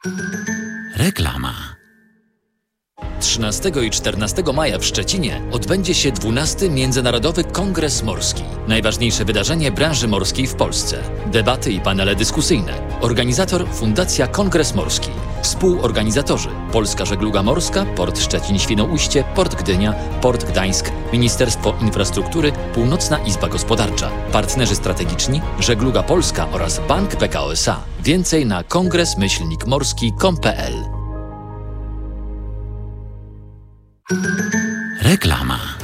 Reklama. 13 i 14 maja w Szczecinie odbędzie się 12. Międzynarodowy Kongres Morski. Najważniejsze wydarzenie branży morskiej w Polsce. Debaty i panele dyskusyjne. Organizator Fundacja Kongres Morski. Współorganizatorzy: Polska Żegluga Morska, Port Szczecin-Świnoujście, Port Gdynia, Port Gdańsk, Ministerstwo Infrastruktury, Północna Izba Gospodarcza. Partnerzy strategiczni: Żegluga Polska oraz Bank Pekao SA. Więcej na kongres-morski.com.pl. Reklama.